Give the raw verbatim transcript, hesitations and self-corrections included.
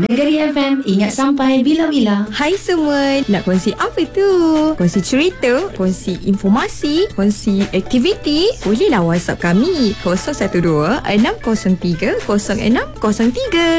Negeri F M, ingat sampai bila-bila. Hai semua, nak kongsi apa tu? Kongsi cerita, kongsi informasi, kongsi aktiviti? Bolehlah WhatsApp kami kosong satu dua enam kosong tiga kosong enam kosong tiga.